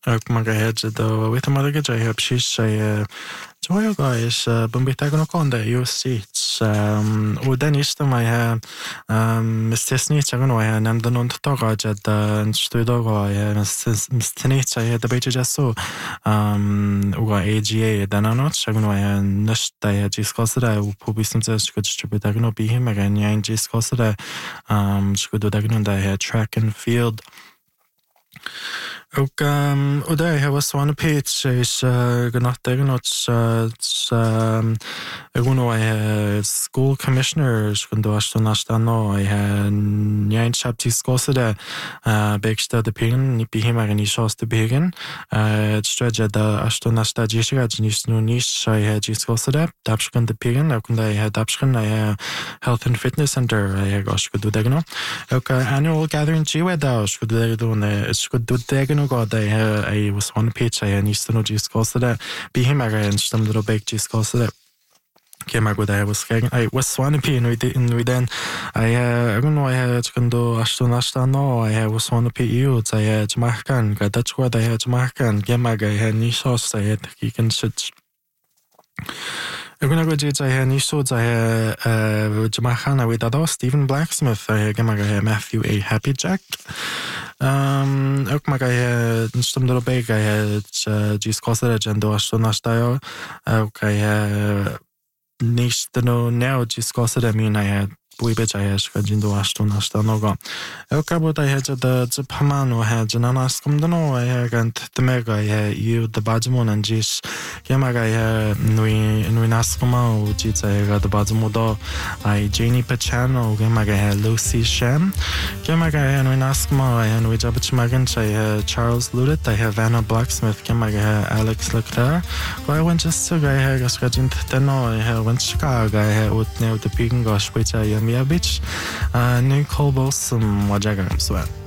Magahedgedo with a mother I have she's a joy guys, Bumbitagon Conda, you see it's Udanista my Miss Snitchagon, and the non Toraj at the Studogo, Mistnitz, I had the beach just so AGA, then I'm not Shagon, and Nashta Giscosada, who be some such good distributagno be him again, Yang Giscosada, Scudodagon, I had track and field. Och där har jag svan pitch is gnattagnots school commissioners kunde ashtonashta no I nine chapter skosade beksta de pin ni bihimar ni shoste begen stretch da ashtonashta jishga jinis no nish I had skosade dabshkan de pin och kunde I dabshkan I health and fitness center I gosh could do degno och annual gathering jiwa da should do ne should do degno god I was on pitch I used to know skosade bihimar and stum little bake skosade Kemar good I was swampy and we then I don't know I had to do ashtonashta no I was swampy you I had Markan that's what I had Markan Gemag I had Nishos I had you can sit I'm gonna go to I had Nishos I had Jamahana with other Stephen Blacksmith I had Gemag I had Matthew A. Happy Jack ook mag I stum little big I had Giscosada and ashtonashta ook I nish no now Giscosada I mean I had Buibet I had Skajindo ashtonashta noga. Okabot I had the Pamano had Jananaskum no I had the mega I had you the Bajmon and Jis Yamaga I had Nui Naskuma Jits I got the Bajmodo I Janie Pachano Yamaga I had Lucy Sham Yamaga I had Nui Naskuma I had Wijabich Magans I had Charles Ludet I had Vanna Blacksmith Yamaga I had Alex Leclerc I went just to I had Skajint Teno I had went Chicago I had with the Pigan Gosh which I am Beach New Colbos Wajagram Sweat.